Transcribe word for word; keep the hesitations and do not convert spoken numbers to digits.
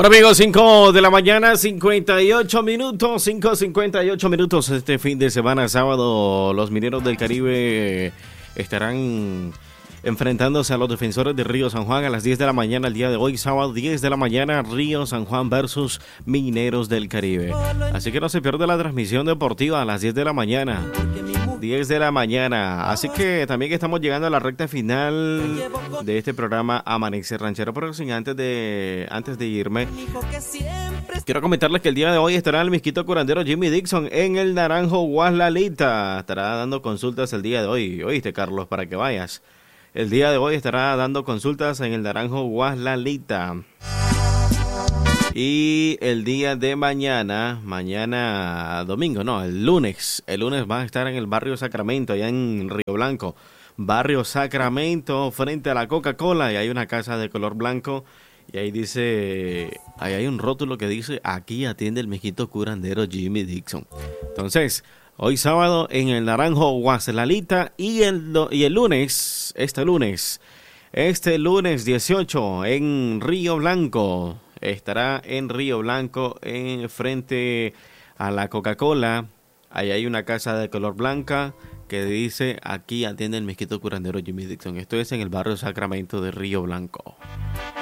Bueno amigos, cinco de la mañana, cincuenta y ocho minutos, cinco cincuenta y ocho minutos este fin de semana, sábado, los Mineros del Caribe estarán enfrentándose a los Defensores de Río San Juan a las diez de la mañana el día de hoy, sábado diez de la mañana, Río San Juan versus Mineros del Caribe. Así que no se pierde la transmisión deportiva a las diez de la mañana. diez de la mañana, así que también estamos llegando a la recta final de este programa Amanecer Ranchero, pero sin antes de antes de irme, quiero comentarles que el día de hoy estará el misquito curandero Jimmy Dixon en el Naranjo Guaslalita, estará dando consultas el día de hoy, oíste Carlos, para que vayas, el día de hoy estará dando consultas en el Naranjo Guaslalita. Y el día de mañana, mañana domingo, no, el lunes, el lunes va a estar en el barrio Sacramento, allá en Río Blanco, barrio Sacramento, frente a la Coca-Cola, y hay una casa de color blanco, y ahí dice, ahí hay un rótulo que dice, aquí atiende el mijito curandero Jimmy Dixon. Entonces, hoy sábado en el Naranjo Guaslalita, y el, y el lunes, este lunes, este lunes dieciocho en Río Blanco, estará en Río Blanco, en frente a la Coca-Cola. Ahí hay una casa de color blanca que dice, aquí atiende el misquito curandero Jimmy Dixon. Esto es en el barrio Sacramento de Río Blanco.